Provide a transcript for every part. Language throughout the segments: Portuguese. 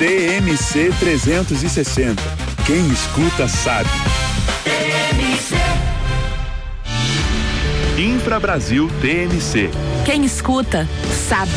TMC 360. Quem escuta sabe. Infra Brasil TMC. Quem escuta sabe.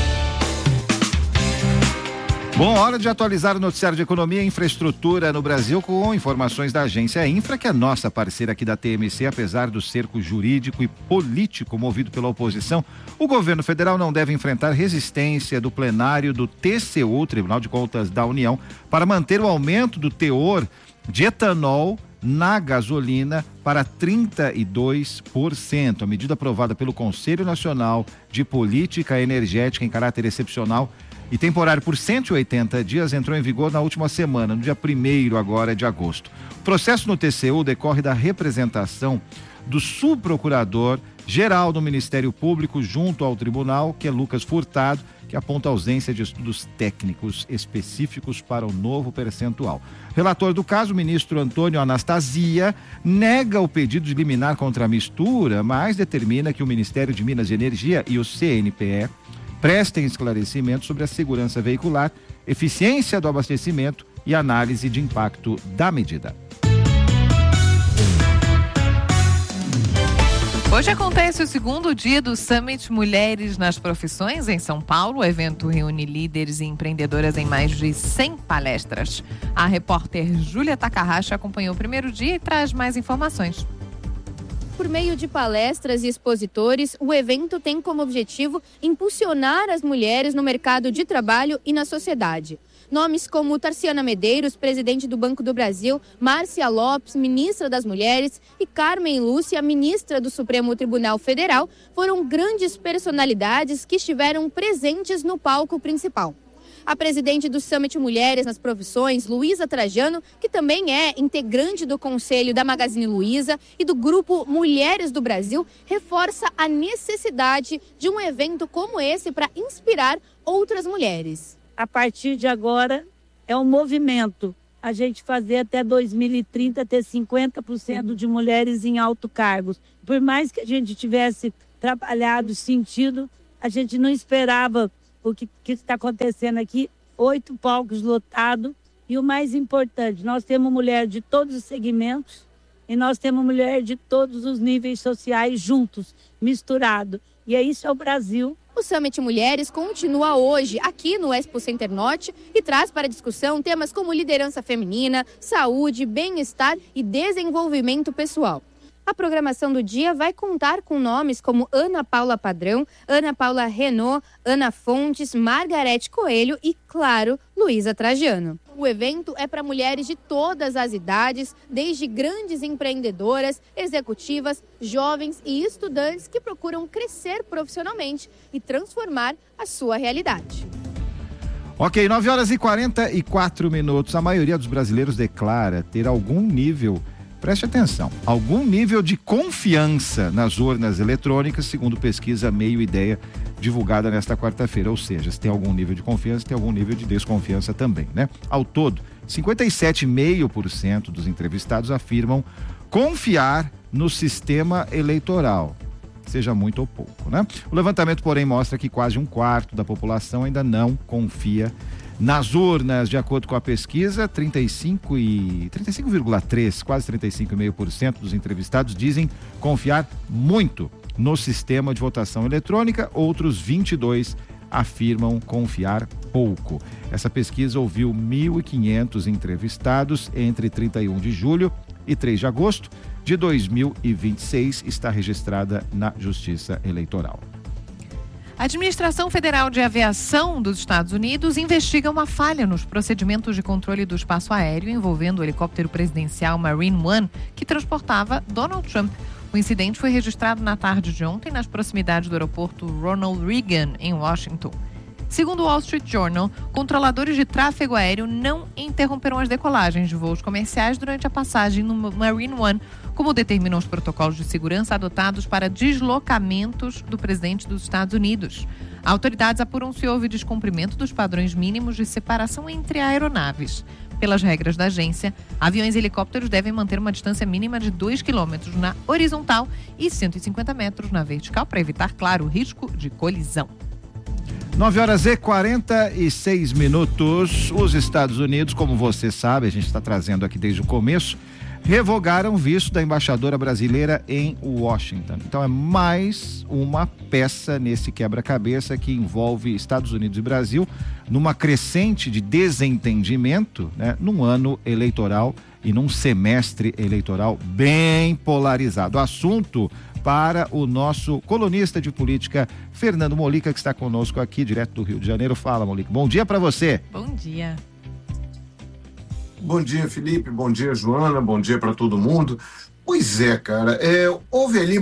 Bom, hora de atualizar o noticiário de economia e infraestrutura no Brasil com informações da agência Infra, que é nossa parceira aqui da TMC. Apesar do cerco jurídico e político movido pela oposição, o governo federal não deve enfrentar resistência do plenário do TCU, Tribunal de Contas da União, para manter o aumento do teor de etanol na gasolina para 32%. A medida aprovada pelo Conselho Nacional de Política Energética em caráter excepcional e temporário por 180 dias entrou em vigor na última semana, no dia 1º agora de agosto. O processo no TCU decorre da representação do subprocurador-geral do Ministério Público junto ao tribunal, que é Lucas Furtado, que aponta a ausência de estudos técnicos específicos para o novo percentual. Relator do caso, o ministro Antônio Anastasia, nega o pedido de liminar contra a mistura, mas determina que o Ministério de Minas e Energia e o CNPE prestem esclarecimento sobre a segurança veicular, eficiência do abastecimento e análise de impacto da medida. Hoje acontece o segundo dia do Summit Mulheres nas Profissões em São Paulo. O evento reúne líderes e empreendedoras em mais de 100 palestras. A repórter Júlia Takahashi acompanhou o primeiro dia e traz mais informações. Por meio de palestras e expositores, o evento tem como objetivo impulsionar as mulheres no mercado de trabalho e na sociedade. Nomes como Tarciana Medeiros, presidente do Banco do Brasil, Márcia Lopes, ministra das Mulheres, e Carmen Lúcia, ministra do Supremo Tribunal Federal, foram grandes personalidades que estiveram presentes no palco principal. A presidente do Summit Mulheres nas Profissões, Luísa Trajano, que também é integrante do Conselho da Magazine Luiza e do Grupo Mulheres do Brasil, reforça a necessidade de um evento como esse para inspirar outras mulheres. A partir de agora, é um movimento. A gente fazer até 2030 ter 50% de mulheres em alto cargos. Por mais que a gente tivesse trabalhado, sentido, a gente não esperava o que está acontecendo aqui, 8 palcos lotados, e o mais importante, nós temos mulher de todos os segmentos e nós temos mulher de todos os níveis sociais juntos, misturado. E isso é o Brasil. O Summit Mulheres continua hoje aqui no Expo Center Norte e traz para discussão temas como liderança feminina, saúde, bem-estar e desenvolvimento pessoal. A programação do dia vai contar com nomes como Ana Paula Padrão, Ana Paula Renault, Ana Fontes, Margarete Coelho e, claro, Luísa Trajano. O evento é para mulheres de todas as idades, desde grandes empreendedoras, executivas, jovens e estudantes que procuram crescer profissionalmente e transformar a sua realidade. Ok, 9h44. A maioria dos brasileiros declara ter algum nível, preste atenção, algum nível de confiança nas urnas eletrônicas, segundo pesquisa Meio Ideia, divulgada nesta quarta-feira. Ou seja, se tem algum nível de confiança, tem algum nível de desconfiança também, né? Ao todo, 57,5% dos entrevistados afirmam confiar no sistema eleitoral, seja muito ou pouco, né? O levantamento, porém, mostra que quase um quarto da população ainda não confia nas urnas. De acordo com a pesquisa, 35,3%, quase 35,5% dos entrevistados dizem confiar muito no sistema de votação eletrônica, outros 22% afirmam confiar pouco. Essa pesquisa ouviu 1.500 entrevistados entre 31 de julho e 3 de agosto de 2026, está registrada na Justiça Eleitoral. A Administração Federal de Aviação dos Estados Unidos investiga uma falha nos procedimentos de controle do espaço aéreo envolvendo o helicóptero presidencial Marine One, que transportava Donald Trump. O incidente foi registrado na tarde de ontem nas proximidades do aeroporto Ronald Reagan, em Washington. Segundo o Wall Street Journal, controladores de tráfego aéreo não interromperam as decolagens de voos comerciais durante a passagem no Marine One, como determinam os protocolos de segurança adotados para deslocamentos do presidente dos Estados Unidos. Autoridades apuram se houve descumprimento dos padrões mínimos de separação entre aeronaves. Pelas regras da agência, aviões e helicópteros devem manter uma distância mínima de 2 quilômetros na horizontal e 150 metros na vertical para evitar, claro, o risco de colisão. 9h46. Os Estados Unidos, como você sabe, a gente está trazendo aqui desde o começo, revogaram o visto da embaixadora brasileira em Washington. Então é mais uma peça nesse quebra-cabeça que envolve Estados Unidos e Brasil numa crescente de desentendimento, né, num ano eleitoral e num semestre eleitoral bem polarizado. Assunto para o nosso colunista de política, Fernando Molica, que está conosco aqui, direto do Rio de Janeiro. Fala, Molica. Bom dia para você. Bom dia. Bom dia, Felipe. Bom dia, Joana. Bom dia para todo mundo. Pois é, cara, houve ali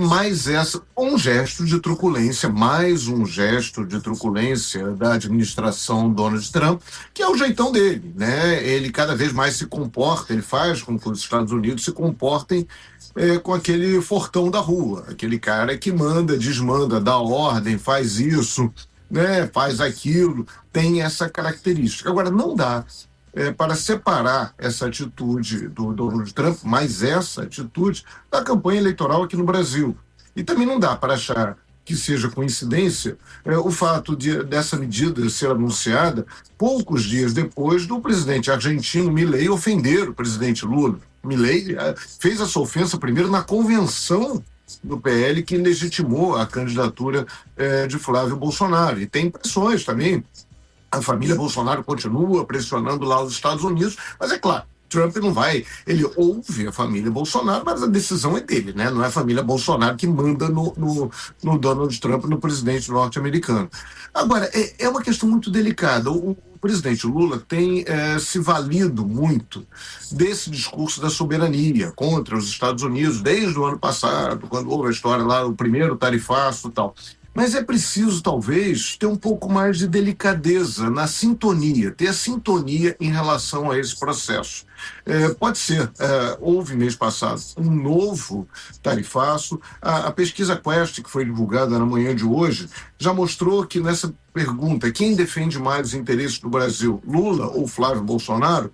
um gesto de truculência, mais um gesto de truculência da administração Donald Trump, que é o jeitão dele, né? Ele cada vez mais se comporta, ele faz com que os Estados Unidos se comportem com aquele fortão da rua, aquele cara que manda, desmanda, dá ordem, faz isso, né? Faz aquilo, tem essa característica. Agora, não dá para separar essa atitude do Donald Trump, mais essa atitude, da campanha eleitoral aqui no Brasil. E também não dá para achar que seja coincidência o fato dessa medida ser anunciada poucos dias depois do presidente argentino Milei ofender o presidente Lula. Milei fez essa ofensa primeiro na convenção do PL que legitimou a candidatura de Flávio Bolsonaro. E tem pressões também. A família Bolsonaro continua pressionando lá os Estados Unidos, mas é claro, Trump não vai, ele ouve a família Bolsonaro, mas a decisão é dele, né? Não é a família Bolsonaro que manda no Donald Trump, no presidente norte-americano. Agora, é uma questão muito delicada. O presidente Lula tem se valido muito desse discurso da soberania contra os Estados Unidos, desde o ano passado, quando houve a história lá, o primeiro tarifaço e tal. Mas é preciso, talvez, ter um pouco mais de delicadeza na sintonia, ter a sintonia em relação a esse processo. Pode ser, houve mês passado um novo tarifaço. A pesquisa Quest, que foi divulgada na manhã de hoje, já mostrou que nessa pergunta, quem defende mais os interesses do Brasil, Lula ou Flávio Bolsonaro?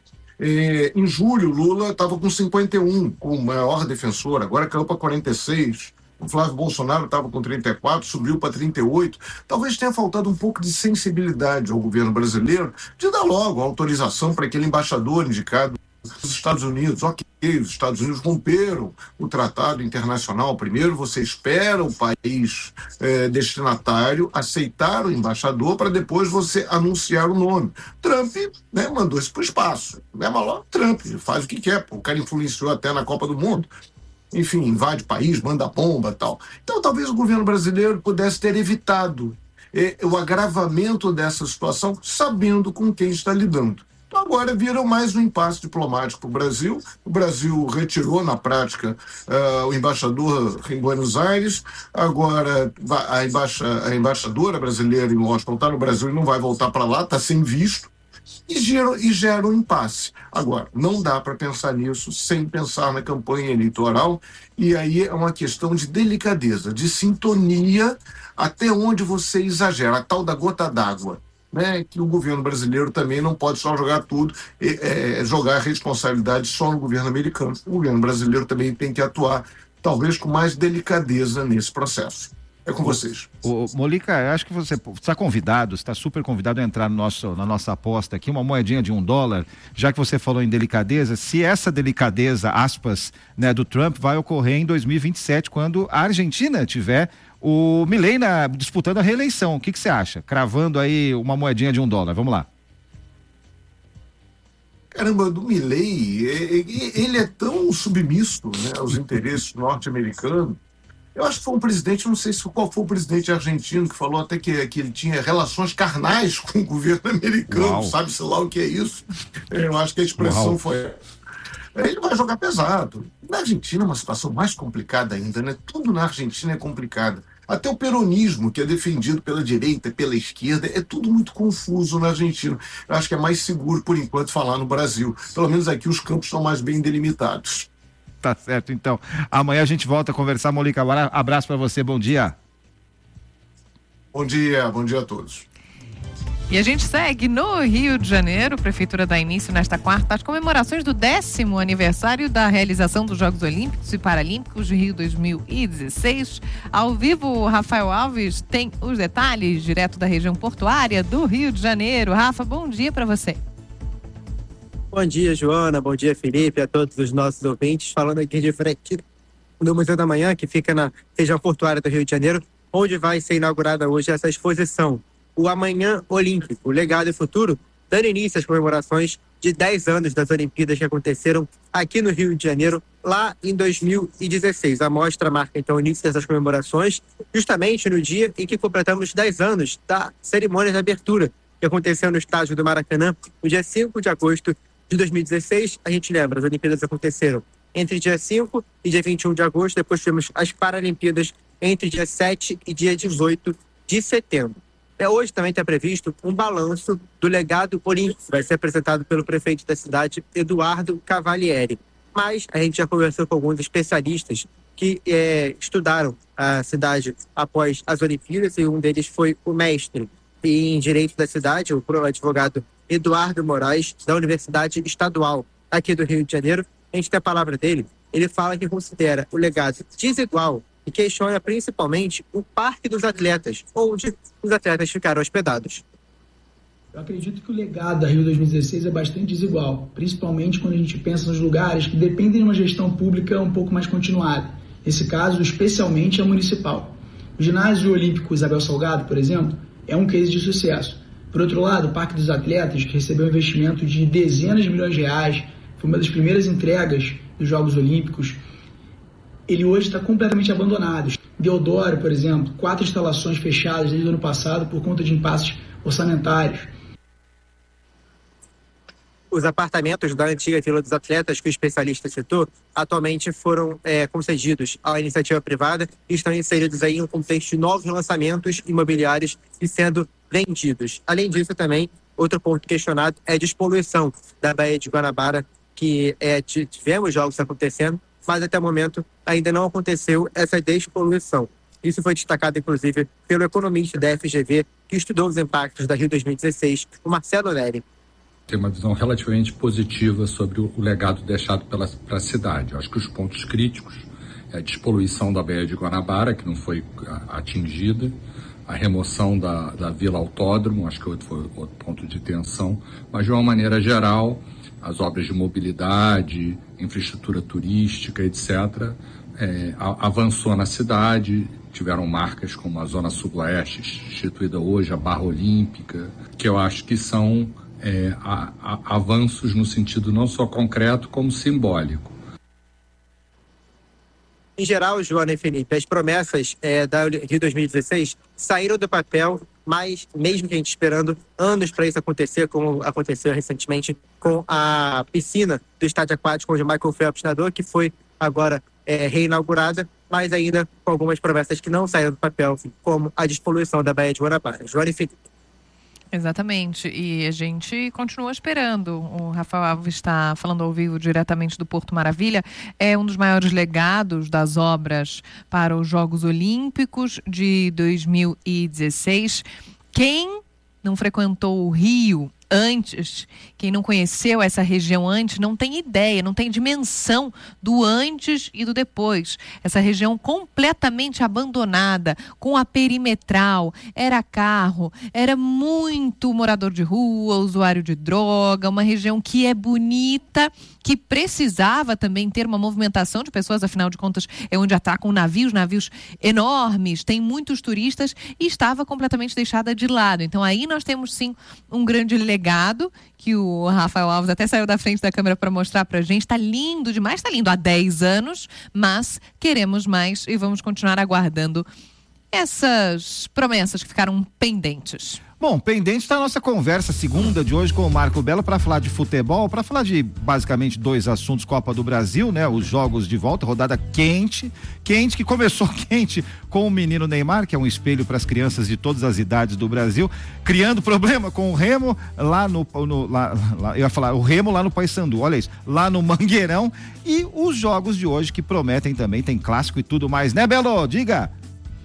Em julho, Lula estava com 51, com o maior defensor, agora caiu para 46. O Flávio Bolsonaro estava com 34, subiu para 38. Talvez tenha faltado um pouco de sensibilidade ao governo brasileiro de dar logo a autorização para aquele embaixador indicado dos Estados Unidos. Ok, os Estados Unidos romperam o tratado internacional. Primeiro você espera o país destinatário aceitar o embaixador para depois você anunciar o nome. Trump, né, mandou isso para o espaço. Mas logo Trump faz o que quer. O cara influenciou até na Copa do Mundo. Enfim, invade o país, manda bomba e tal. Então, talvez o governo brasileiro pudesse ter evitado o agravamento dessa situação, sabendo com quem está lidando. Então, agora vira mais um impasse diplomático para o Brasil. O Brasil retirou, na prática, o embaixador em Buenos Aires. Agora, a embaixadora brasileira em Washington está no Brasil e não vai voltar para lá, está sem visto. E gera um impasse. Agora, não dá para pensar nisso sem pensar na campanha eleitoral, e aí é uma questão de delicadeza, de sintonia, até onde você exagera, a tal da gota d'água, né? Que o governo brasileiro também não pode só jogar tudo, jogar a responsabilidade só no governo americano. O governo brasileiro também tem que atuar, talvez com mais delicadeza nesse processo. É com vocês. Molica, eu acho que você está convidado, está super convidado a entrar na nossa aposta aqui, uma moedinha de $1, já que você falou em delicadeza, se essa delicadeza, aspas, né, do Trump vai ocorrer em 2027, quando a Argentina tiver o Milei disputando a reeleição. O que você acha? Cravando aí uma moedinha de $1, vamos lá. Caramba, do Milei, ele é tão submisso, né, aos interesses norte-americanos. Eu acho que foi um presidente, não sei qual foi o presidente argentino, que falou até que ele tinha relações carnais com o governo americano, sabe-se lá o que é isso. Eu acho que a expressão foi... Ele vai jogar pesado. Na Argentina é uma situação mais complicada ainda, né? Tudo na Argentina é complicado. Até o peronismo, que é defendido pela direita, pela esquerda, é tudo muito confuso na Argentina. Eu acho que é mais seguro, por enquanto, falar no Brasil. Pelo menos aqui os campos estão mais bem delimitados. Tá certo, então. Amanhã a gente volta a conversar, Molica. Abraço para você, bom dia. Bom dia a todos. E a gente segue no Rio de Janeiro. A Prefeitura dá início nesta quarta às comemorações do 10º aniversário da realização dos Jogos Olímpicos e Paralímpicos de Rio 2016. Ao vivo, o Rafael Alves tem os detalhes direto da região portuária do Rio de Janeiro. Rafa, bom dia para você. Bom dia, Joana. Bom dia, Felipe, a todos os nossos ouvintes. Falando aqui de frente do Museu da Manhã, que fica na região portuária do Rio de Janeiro, onde vai ser inaugurada hoje essa exposição, o Amanhã Olímpico, Legado e Futuro, dando início às comemorações de 10 anos das Olimpíadas que aconteceram aqui no Rio de Janeiro, lá em 2016. A mostra marca, então, o início dessas comemorações, justamente no dia em que completamos 10 anos da cerimônia de abertura, que aconteceu no estádio do Maracanã, no dia 5 de agosto de 2016. A gente lembra, as Olimpíadas aconteceram entre dia 5 e dia 21 de agosto, depois tivemos as Paralimpíadas entre dia 7 e dia 18 de setembro. Hoje também está previsto um balanço do legado olímpico, vai ser apresentado pelo prefeito da cidade, Eduardo Cavalieri. Mas a gente já conversou com alguns especialistas que estudaram a cidade após as Olimpíadas, e um deles foi o mestre em Direito da cidade, o advogado Eduardo Moraes, da Universidade Estadual aqui do Rio de Janeiro. A gente tem a palavra dele. Ele fala que considera o legado desigual e questiona principalmente o Parque dos Atletas, onde os atletas ficaram hospedados. Eu acredito que o legado da Rio 2016 é bastante desigual, principalmente quando a gente pensa nos lugares que dependem de uma gestão pública um pouco mais continuada. Nesse caso, especialmente a municipal. O ginásio olímpico Isabel Salgado, por exemplo, é um case de sucesso. Por outro lado, o Parque dos Atletas, que recebeu um investimento de dezenas de milhões de reais, foi uma das primeiras entregas dos Jogos Olímpicos, ele hoje está completamente abandonado. Deodoro, por exemplo, 4 instalações fechadas desde o ano passado por conta de impasses orçamentários. Os apartamentos da antiga Vila dos Atletas, que o especialista citou, atualmente foram concedidos à iniciativa privada e estão inseridos aí em um contexto de novos lançamentos imobiliários e sendo vendidos. Além disso, também, outro ponto questionado é a despoluição da Baía de Guanabara, que tivemos jogos acontecendo, mas até o momento ainda não aconteceu essa despoluição. Isso foi destacado, inclusive, pelo economista da FGV, que estudou os impactos da Rio 2016, o Marcelo Neri. Tem uma visão relativamente positiva sobre o legado deixado para a cidade. Eu acho que os pontos críticos é a despoluição da Baía de Guanabara, que não foi atingida, a remoção da Vila Autódromo, acho que foi outro ponto de tensão, mas de uma maneira geral, as obras de mobilidade, infraestrutura turística, etc., avançou na cidade. Tiveram marcas como a Zona Sudoeste, instituída hoje, a Barra Olímpica, que eu acho que são avanços no sentido não só concreto, como simbólico. Em geral, Joana e Felipe, as promessas da Rio 2016 saíram do papel, mas mesmo que a gente esperando anos para isso acontecer, como aconteceu recentemente com a piscina do estádio aquático onde o Michael Phelps nadou, que foi agora reinaugurada, mas ainda com algumas promessas que não saíram do papel, como a despoluição da Baía de Guanabara. Joana e Felipe. Exatamente, e a gente continua esperando. O Rafael Alves está falando ao vivo diretamente do Porto Maravilha. É um dos maiores legados das obras para os Jogos Olímpicos de 2016. Quem não frequentou o Rio antes, quem não conheceu essa região antes, não tem ideia, não tem dimensão do antes e do depois. Essa região completamente abandonada, com a perimetral, era carro, era muito morador de rua, usuário de droga, uma região que é bonita, que precisava também ter uma movimentação de pessoas, afinal de contas é onde atracam navios enormes, tem muitos turistas, e estava completamente deixada de lado. Então aí nós temos sim um grande legado, que o Rafael Alves até saiu da frente da câmera para mostrar pra gente. Está lindo demais, está lindo há 10 anos, mas queremos mais e vamos continuar aguardando essas promessas que ficaram pendentes. Bom, pendente está a nossa conversa segunda de hoje com o Marco Belo para falar de futebol, para falar de basicamente 2 assuntos: Copa do Brasil, né? Os jogos de volta, rodada quente, que começou quente com o menino Neymar, que é um espelho para as crianças de todas as idades do Brasil, criando problema com o Remo lá eu ia falar, o Remo lá no Paysandu, olha isso, lá no Mangueirão, e os jogos de hoje que prometem também, tem clássico e tudo mais, né, Belo? Diga!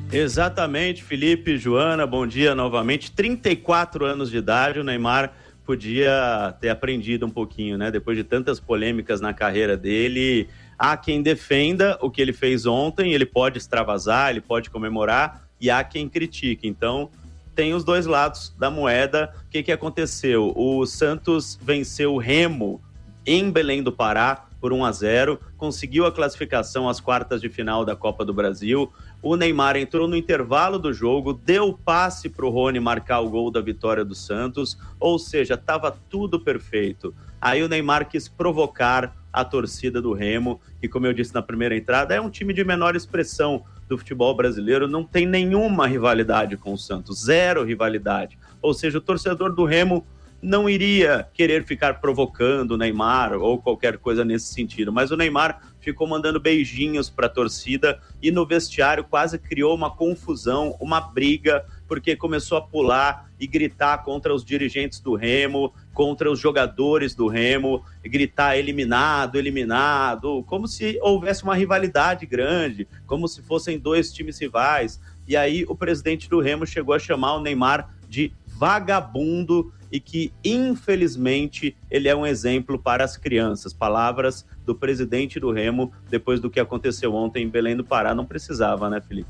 Exatamente, Felipe, Joana, bom dia novamente. 34 anos de idade, o Neymar podia ter aprendido um pouquinho, né? Depois de tantas polêmicas na carreira dele, há quem defenda o que ele fez ontem, ele pode extravasar, ele pode comemorar, e há quem critique. Então, tem os dois lados da moeda. O que aconteceu? O Santos venceu o Remo em Belém do Pará por 1-0, conseguiu a classificação às quartas de final da Copa do Brasil. O Neymar entrou no intervalo do jogo, deu passe para o Rony marcar o gol da vitória do Santos, ou seja, estava tudo perfeito. Aí o Neymar quis provocar a torcida do Remo, que, como eu disse na primeira entrada, é um time de menor expressão do futebol brasileiro, não tem nenhuma rivalidade com o Santos, zero rivalidade. Ou seja, o torcedor do Remo não iria querer ficar provocando o Neymar ou qualquer coisa nesse sentido, mas o Neymar ficou mandando beijinhos para a torcida e no vestiário quase criou uma confusão, uma briga, porque começou a pular e gritar contra os dirigentes do Remo, contra os jogadores do Remo, gritar eliminado, eliminado, como se houvesse uma rivalidade grande, como se fossem dois times rivais. E aí o presidente do Remo chegou a chamar o Neymar de vagabundo e que, infelizmente, ele é um exemplo para as crianças. Palavras do presidente do Remo depois do que aconteceu ontem em Belém do Pará. Não precisava, né, Felipe?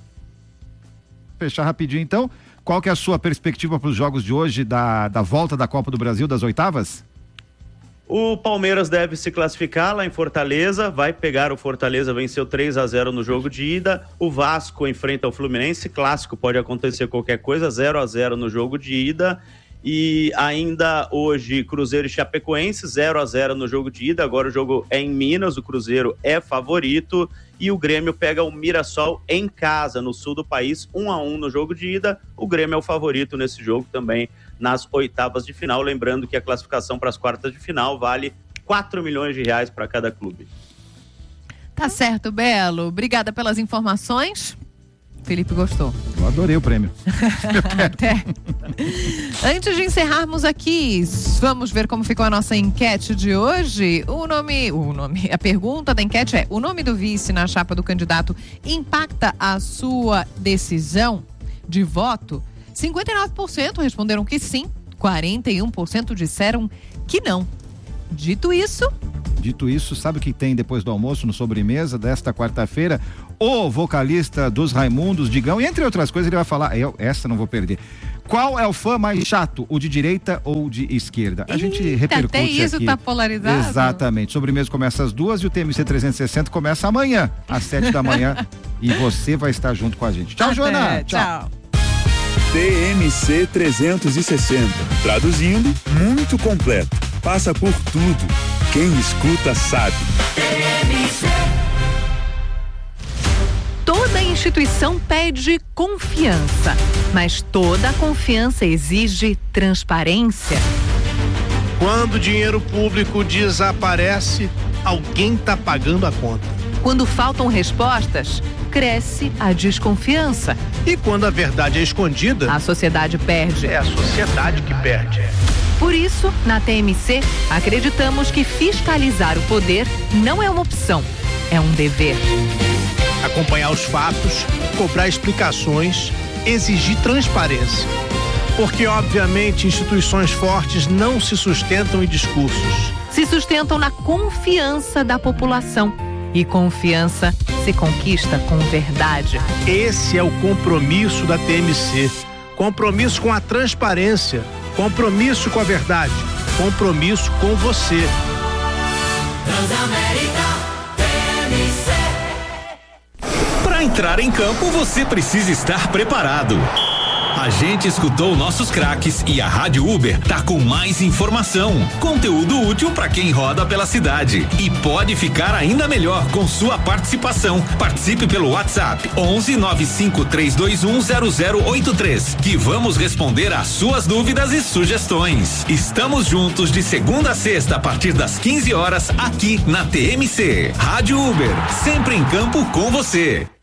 Fechar rapidinho, então. Qual que é a sua perspectiva para os jogos de hoje da volta da Copa do Brasil, das oitavas? O Palmeiras deve se classificar lá em Fortaleza, vai pegar o Fortaleza, venceu 3-0 no jogo de ida. O Vasco enfrenta o Fluminense, clássico, pode acontecer qualquer coisa, 0-0 no jogo de ida. E ainda hoje, Cruzeiro e Chapecoense, 0-0 no jogo de ida. Agora o jogo é em Minas, o Cruzeiro é favorito. E o Grêmio pega o Mirassol em casa, no sul do país, 1-1 no jogo de ida. O Grêmio é o favorito nesse jogo também, nas oitavas de final. Lembrando que a classificação para as quartas de final vale R$4 milhões para cada clube. Tá certo, Belo. Obrigada pelas informações. Felipe gostou. Eu adorei o prêmio. Até. Antes de encerrarmos aqui, vamos ver como ficou a nossa enquete de hoje. A pergunta da enquete é: o nome do vice na chapa do candidato impacta a sua decisão de voto? 59% responderam que sim, 41% disseram que não. Dito isso, sabe o que tem depois do almoço no sobremesa desta quarta-feira? O vocalista dos Raimundos, Digão, e entre outras coisas ele vai falar, essa não vou perder. Qual é o fã mais chato, o de direita ou de esquerda? A gente repercute até isso aqui. Tá polarizado? Exatamente. Sobremesa começa às 2 e o TMC 360 começa amanhã, às 7 da manhã. E você vai estar junto com a gente. Tchau, Joana. Tchau. TMC 360. Traduzindo, muito completo. Passa por tudo. Quem escuta sabe. Toda instituição pede confiança, mas toda confiança exige transparência. Quando o dinheiro público desaparece, alguém está pagando a conta. Quando faltam respostas, cresce a desconfiança. E quando a verdade é escondida, a sociedade perde. É a sociedade que perde. Por isso, na TMC, acreditamos que fiscalizar o poder não é uma opção, é um dever. Acompanhar os fatos, cobrar explicações, exigir transparência. Porque, obviamente, instituições fortes não se sustentam em discursos. Se sustentam na confiança da população. E confiança se conquista com verdade. Esse é o compromisso da TMC. Compromisso com a transparência. Compromisso com a verdade. Compromisso com você. Transamérica TMC. Para entrar em campo, você precisa estar preparado. A gente escutou nossos craques e a Rádio Uber tá com mais informação, conteúdo útil para quem roda pela cidade e pode ficar ainda melhor com sua participação. Participe pelo WhatsApp 11 95321 0083 que vamos responder às suas dúvidas e sugestões. Estamos juntos de segunda a sexta a partir das 15 horas aqui na TMC. Rádio Uber, sempre em campo com você.